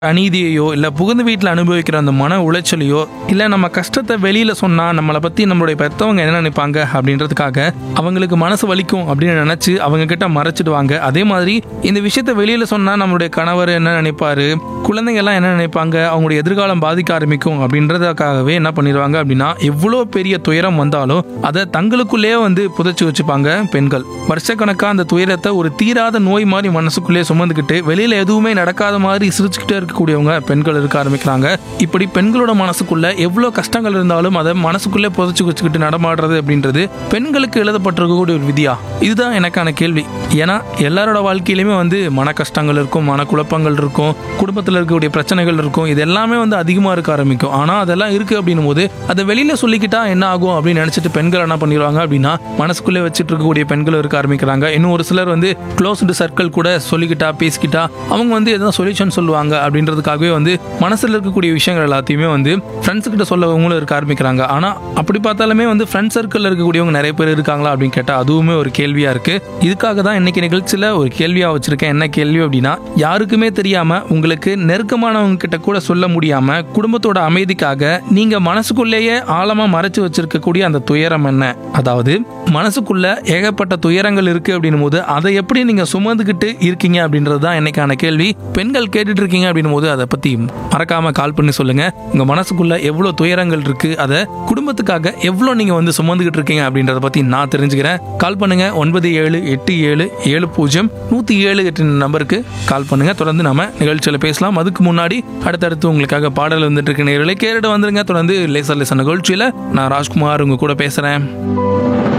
அநீதியையோ இல்ல புகுந்த வீட்டில் அனுபவிக்கிற அந்த மன உளைச்சலையோ இல்ல நம்ம கஷ்டத்தை வெளியில சொன்னா நம்மளை பத்தி நம்மளுடைய பெத்தவங்க என்ன நினைப்பாங்க அப்படின்றதுக்காக அவங்களுக்கு மனசு வலிக்கும் அப்படின்னு நினைச்சு அவங்க கிட்ட மறைச்சிடுவாங்க. அதே மாதிரி இந்த விஷயத்த வெளியில சொன்னா நம்மளுடைய கணவர் என்ன நினைப்பாரு, குழந்தைங்க எல்லாம் என்ன நினைப்பாங்க, அவங்களுடைய எதிர்காலம் பாதிக்க ஆரம்பிக்கும் அப்படின்றதுக்காகவே என்ன பண்ணிடுவாங்க அப்படின்னா எவ்வளோ பெரிய துயரம் வந்தாலும் அதை தங்களுக்குள்ளேயே புதைச்சு வச்சுப்பாங்க பெண்கள். வருஷக்கணக்கா அந்த துயரத்தை ஒரு தீராத நோய் மாதிரி மனசுக்குள்ளே சுமந்துக்கிட்டு வெளியில எதுவுமே நடக்காத மாதிரி சிரிச்சுக்கிட்டே இருக்கக்கூடியவங்க பெண்கள் இருக்க ஆரம்பிக்கிறாங்க. இப்படி பெண்களோட மனசுக்குள்ள எவ்வளோ கஷ்டங்கள் இருந்தாலும் அதை மனசுக்குள்ளே புதைச்சு வச்சுக்கிட்டு நடமாடுறது அப்படின்றது பெண்களுக்கு எழுதப்பட்டிருக்கக்கூடிய ஒரு விதியா? இதுதான் எனக்கான கேள்வி. ஏன்னா எல்லாரோட வாழ்க்கையிலுமே மன கஷ்டங்கள் இருக்கும், மன குழப்பங்கள் இருக்கும், குடும்பத்தில் இருக்கக்கூடிய பிரச்சனைகள் இருக்கும். இது எல்லாமே அதிகமாக இருக்க ஆரம்பிக்கும். ஆனால் அதெல்லாம் இருக்கு அப்படின்னும் போது அதை வெளியில சொல்லிக்கிட்டா என்ன ஆகும் அப்படின்னு நினைச்சிட்டு பெண்கள் என்ன பண்ணிடுவாங்க அப்படின்னா மனசுக்குள்ளே வச்சுட்டு இருக்கக்கூடிய பெண்கள் இருக்க ஆரம்பிக்கிறாங்க. இன்னும் ஒரு சிலர் க்ளோஸ்டு சர்க்கிள் கூட சொல்லிக்கிட்டா பேசிக்கிட்டா அவங்க எதாவது சொல்யூஷன் சொல்லுவாங்க அப்படின்றதுக்காகவே மனசுல இருக்கக்கூடிய விஷயங்கள் எல்லாத்தையுமே ஃப்ரெண்ட்ஸ் கிட்ட சொல்லவங்களும் இருக்க ஆரம்பிக்கிறாங்க. ஆனா அப்படி பார்த்தாலுமே ஃப்ரெண்ட் சர்க்கிள் இருக்கக்கூடியவங்க நிறைய பேர் இருக்காங்களா அப்படின்னு கேட்டா அதுவுமே ஒரு கேள்வியா இருக்கு. இதுக்காக தான் இன்னைக்கு நிகழ்ச்சியில ஒரு கேள்வியா வச்சிருக்கேன். என்ன கேள்வி அப்படின்னா, யாருக்குமே தெரியாம உங்களுக்கு நெருக்கமானவங்க கிட்ட கூட சொல்ல முடியாம குடும்பத்தோட அமைதிக்காக நீங்க மனசுக்குள்ளேயே ஆழமா மறைச்சு வச்சிருக்கக்கூடிய அந்த துயரம் என்ன? அதாவது மனசுக்குள்ள ஏகப்பட்ட துயரங்கள் இருக்கு அப்படின்னும் போது அதை எப்படி நீங்க சுமந்துக்கிட்டு இருக்கீங்க அப்படின்றது தான் இன்னைக்கான கேள்வி. பெண்கள் கேட்டுட்டு இருக்கீங்க அப்படின்னும் போது அதை பத்தி மறக்காம கால் பண்ணி சொல்லுங்க. உங்க மனசுக்குள்ள எவ்வளவு துயரங்கள் இருக்கு, அதை குடும்பத்துக்காக எவ்வளவு நீங்க சுமந்துகிட்டு இருக்கீங்க அப்படின்றத பத்தி நான் தெரிஞ்சுக்கிறேன். கால் பண்ணுங்க 9787700107 நம்பருக்கு கால் பண்ணுங்க. தொடர்ந்து நம்ம நிகழ்ச்சியில பேசலாம். அதுக்கு முன்னாடி அடுத்தடுத்து உங்களுக்காக பாடல் வந்துட்டு இருக்கு. நேயர்களே கேட்டுட்டு வந்துருங்க. தொடர்ந்து லேசர் லேசர் நிகழ்ச்சியில நான் ராஜ்குமார் உங்க கூட பேசுறேன்.